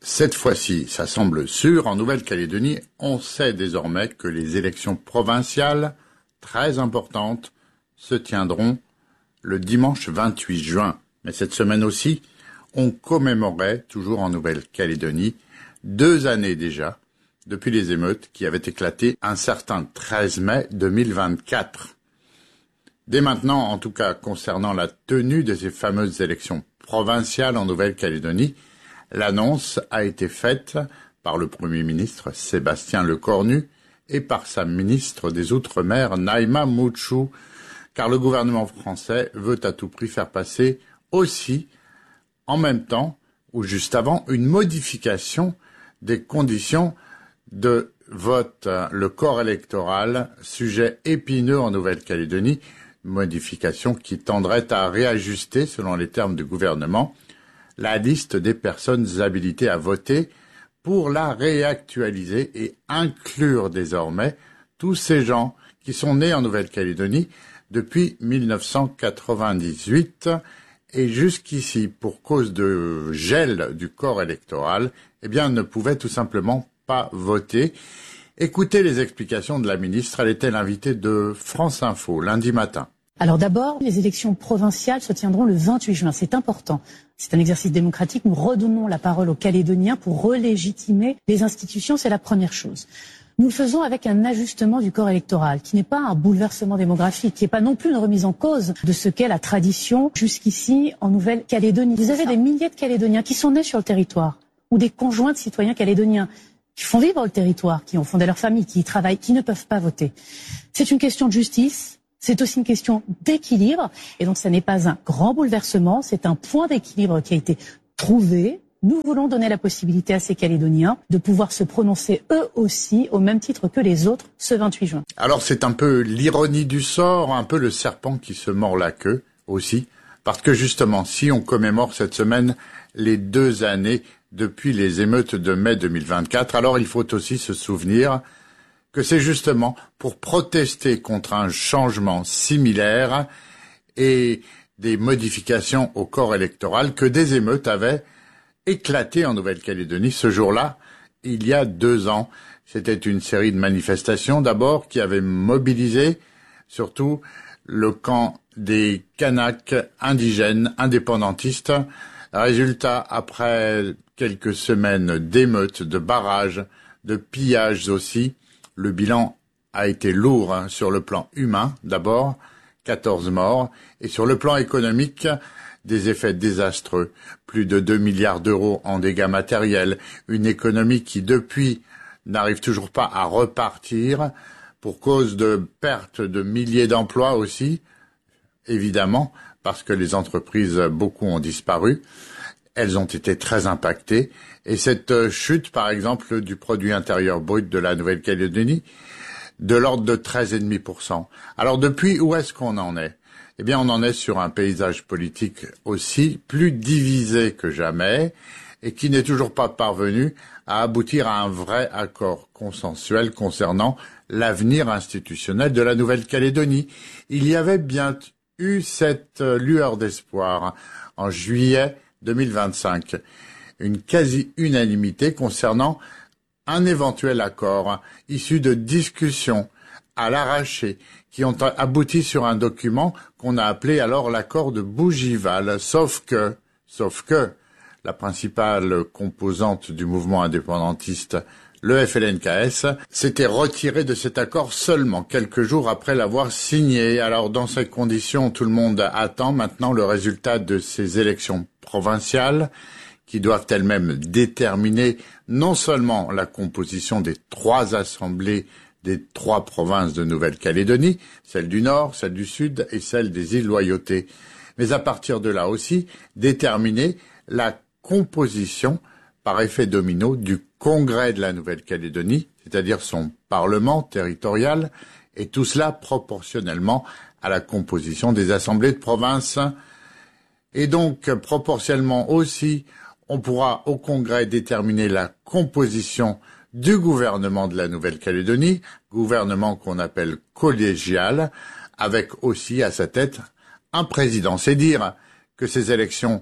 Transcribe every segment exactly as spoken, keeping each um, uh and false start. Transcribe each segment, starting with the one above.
Cette fois-ci, ça semble sûr, en Nouvelle-Calédonie, on sait désormais que les élections provinciales, très importantes, se tiendront le dimanche vingt-huit juin. Mais cette semaine aussi, on commémorait, toujours en Nouvelle-Calédonie, deux années déjà, depuis les émeutes qui avaient éclaté un certain treize mai deux mille vingt-quatre. Dès maintenant, en tout cas concernant la tenue de ces fameuses élections provinciales en Nouvelle-Calédonie, l'annonce a été faite par le Premier ministre Sébastien Lecornu et par sa ministre des Outre-mer Naïma Moutchou, car le gouvernement français veut à tout prix faire passer aussi, en même temps, ou juste avant, une modification des conditions de vote, le corps électoral, sujet épineux en Nouvelle-Calédonie, modification qui tendrait à réajuster, selon les termes du gouvernement, la liste des personnes habilitées à voter pour la réactualiser et inclure désormais tous ces gens qui sont nés en Nouvelle-Calédonie depuis mille neuf cent quatre-vingt-dix-huit et jusqu'ici, pour cause de gel du corps électoral, eh bien, ne pouvaient tout simplement pas voter. Écoutez les explications de la ministre, elle était l'invitée de France Info lundi matin. Alors d'abord, les élections provinciales se tiendront le vingt-huit juin, c'est important. C'est un exercice démocratique, nous redonnons la parole aux Calédoniens pour relégitimer les institutions, c'est la première chose. Nous le faisons avec un ajustement du corps électoral, qui n'est pas un bouleversement démographique, qui n'est pas non plus une remise en cause de ce qu'est la tradition jusqu'ici en Nouvelle-Calédonie. Vous avez des milliers de Calédoniens qui sont nés sur le territoire, ou des conjoints de citoyens calédoniens, qui font vivre le territoire, qui ont fondé leur famille, qui y travaillent, qui ne peuvent pas voter. C'est une question de justice. C'est aussi une question d'équilibre, et donc ce n'est pas un grand bouleversement, c'est un point d'équilibre qui a été trouvé. Nous voulons donner la possibilité à ces Calédoniens de pouvoir se prononcer eux aussi, au même titre que les autres, ce vingt-huit juin. Alors c'est un peu l'ironie du sort, un peu le serpent qui se mord la queue aussi, parce que justement, si on commémore cette semaine les deux années depuis les émeutes de mai deux mille vingt-quatre, alors il faut aussi se souvenir que c'est justement pour protester contre un changement similaire et des modifications au corps électoral que des émeutes avaient éclaté en Nouvelle-Calédonie ce jour-là, il y a deux ans. C'était une série de manifestations d'abord qui avaient mobilisé surtout le camp des Kanaks indigènes indépendantistes. Résultat, après quelques semaines d'émeutes, de barrages, de pillages aussi, le bilan a été lourd hein, sur le plan humain, d'abord, quatorze morts, et sur le plan économique, des effets désastreux. Plus de deux milliards d'euros en dégâts matériels, une économie qui, depuis, n'arrive toujours pas à repartir, pour cause de perte de milliers d'emplois aussi, évidemment, parce que les entreprises, beaucoup ont disparu. Elles ont été très impactées. Et cette chute, par exemple, du produit intérieur brut de la Nouvelle-Calédonie, de l'ordre de treize virgule cinq pour cent. Alors depuis, où est-ce qu'on en est? Eh bien, on en est sur un paysage politique aussi plus divisé que jamais et qui n'est toujours pas parvenu à aboutir à un vrai accord consensuel concernant l'avenir institutionnel de la Nouvelle-Calédonie. Il y avait bien eu cette lueur d'espoir en juillet deux mille vingt-cinq, une quasi-unanimité concernant un éventuel accord issu de discussions à l'arraché qui ont abouti sur un document qu'on a appelé alors l'accord de Bougival, sauf que, sauf que, la principale composante du mouvement indépendantiste, le F L N K S, s'était retiré de cet accord seulement quelques jours après l'avoir signé. Alors dans ces conditions, tout le monde attend maintenant le résultat de ces élections provinciales qui doivent elles-mêmes déterminer non seulement la composition des trois assemblées des trois provinces de Nouvelle-Calédonie, celle du Nord, celle du Sud et celle des îles Loyauté, mais à partir de là aussi, déterminer la composition par effet domino du Congrès de la Nouvelle-Calédonie, c'est-à-dire son Parlement territorial, et tout cela proportionnellement à la composition des assemblées de province. Et donc, proportionnellement aussi, on pourra au Congrès déterminer la composition du gouvernement de la Nouvelle-Calédonie, gouvernement qu'on appelle collégial, avec aussi à sa tête un président. C'est dire que ces élections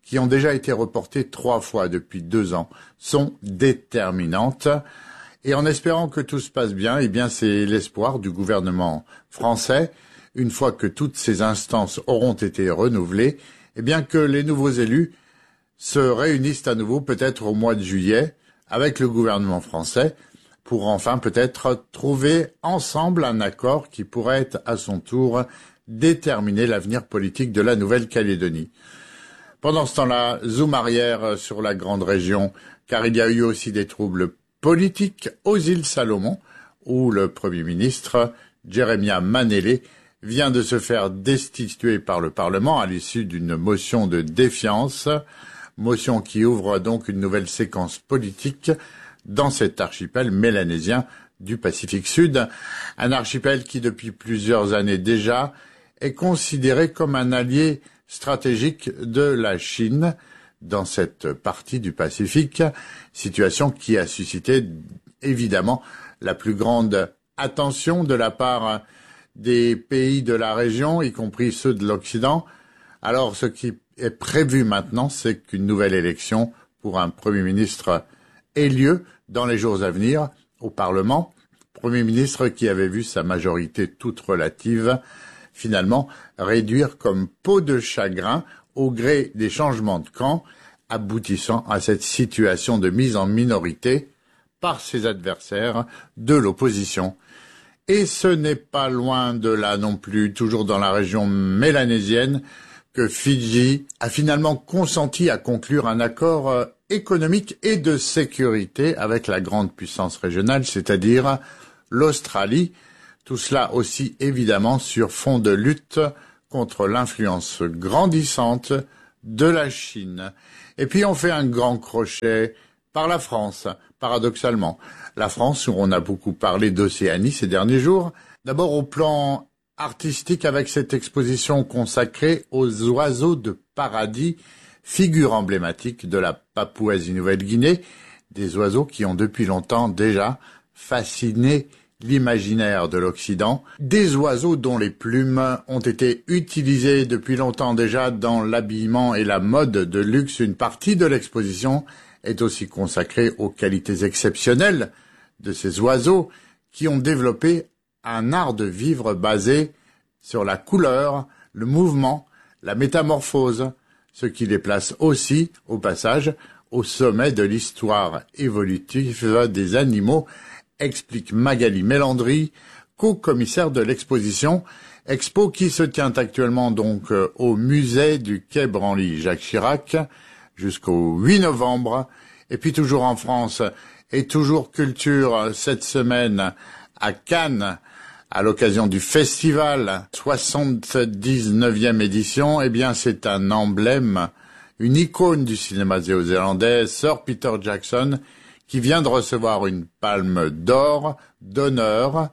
qui ont déjà été reportées trois fois depuis deux ans, sont déterminantes. Et en espérant que tout se passe bien, eh bien, c'est l'espoir du gouvernement français, une fois que toutes ces instances auront été renouvelées, eh bien, que les nouveaux élus se réunissent à nouveau peut-être au mois de juillet avec le gouvernement français pour enfin peut-être trouver ensemble un accord qui pourrait être à son tour déterminer l'avenir politique de la Nouvelle-Calédonie. Pendant ce temps-là, zoom arrière sur la grande région, car il y a eu aussi des troubles politiques aux îles Salomon, où le Premier ministre, Jeremiah Manele, vient de se faire destituer par le Parlement à l'issue d'une motion de défiance, motion qui ouvre donc une nouvelle séquence politique dans cet archipel mélanésien du Pacifique Sud, un archipel qui depuis plusieurs années déjà est considéré comme un allié stratégique de la Chine dans cette partie du Pacifique, situation qui a suscité évidemment la plus grande attention de la part des pays de la région, y compris ceux de l'Occident. Alors ce qui est prévu maintenant, c'est qu'une nouvelle élection pour un Premier ministre ait lieu dans les jours à venir au Parlement. Premier ministre qui avait vu sa majorité toute relative finalement réduire comme peau de chagrin au gré des changements de camp, aboutissant à cette situation de mise en minorité par ses adversaires de l'opposition. Et ce n'est pas loin de là non plus, toujours dans la région mélanésienne, que Fidji a finalement consenti à conclure un accord économique et de sécurité avec la grande puissance régionale, c'est-à-dire l'Australie. Tout cela aussi évidemment sur fond de lutte contre l'influence grandissante de la Chine. Et puis on fait un grand crochet par la France, paradoxalement. La France, où on a beaucoup parlé d'Océanie ces derniers jours, d'abord au plan artistique avec cette exposition consacrée aux oiseaux de paradis, figure emblématique de la Papouasie-Nouvelle-Guinée, des oiseaux qui ont depuis longtemps déjà fasciné l'imaginaire de l'Occident, des oiseaux dont les plumes ont été utilisées depuis longtemps déjà dans l'habillement et la mode de luxe. Une partie de l'exposition est aussi consacrée aux qualités exceptionnelles de ces oiseaux qui ont développé un art de vivre basé sur la couleur, le mouvement, la métamorphose, ce qui les place aussi, au passage, au sommet de l'histoire évolutive des animaux, explique Magali Mélandry, co-commissaire de l'exposition, expo qui se tient actuellement donc au musée du Quai Branly Jacques Chirac jusqu'au huit novembre, et puis toujours en France, et toujours culture cette semaine à Cannes, à l'occasion du festival, soixante-dix-neuvième édition, eh bien c'est un emblème, une icône du cinéma néo-zélandais, Sir Peter Jackson, qui vient de recevoir une palme d'or, d'honneur,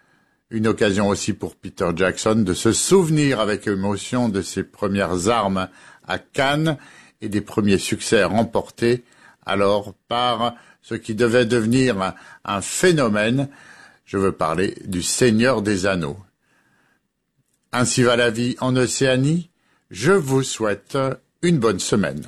une occasion aussi pour Peter Jackson de se souvenir avec émotion de ses premières armes à Cannes et des premiers succès remportés alors par ce qui devait devenir un phénomène. Je veux parler du Seigneur des Anneaux. Ainsi va la vie en Océanie. Je vous souhaite une bonne semaine.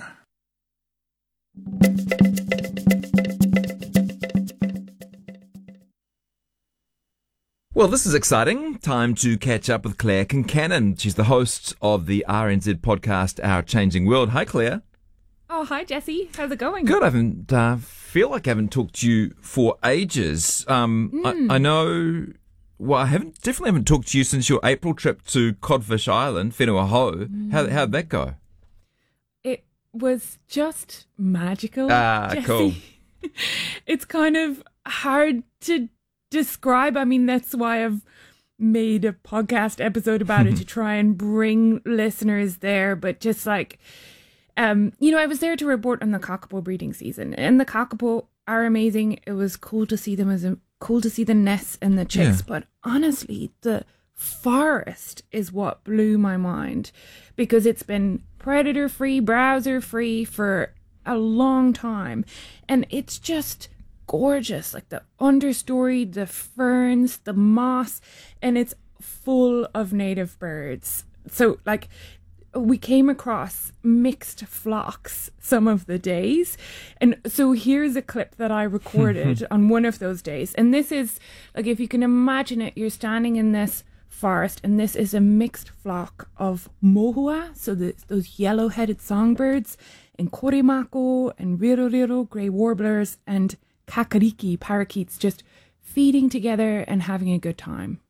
Well, this is exciting. Time to catch up with Claire Kincannon. She's the host of the R N Z podcast, Our Changing World. Hi, Claire. Oh, hi, Jesse. How's it going? Good. I haven't, uh, feel like I haven't talked to you for ages. Um, mm. I, I know, well, I haven't, definitely haven't talked to you since your April trip to Codfish Island, Whenua Hou. Mm. How, how'd that go? It was just magical. Ah, Jesse. cool. It's kind of hard to describe. I mean, that's why I've made a podcast episode about it to try and bring listeners there. But just like, um, you know, I was there to report on the kakapo breeding season, and the kakapo are amazing. It was cool to see them as a, cool to see the nests and the chicks. Yeah. But honestly, the forest is what blew my mind, because it's been predator free, browser free for a long time, and it's just gorgeous. Like the understory, the ferns, the moss, and it's full of native birds. So like we came across mixed flocks some of the days. And so here's a clip that I recorded on one of those days. And this is, like, if you can imagine it, you're standing in this forest and this is a mixed flock of mohua, so the, those yellow-headed songbirds, and korimako and riroriro, grey warblers, and kakariki, parakeets, just feeding together and having a good time.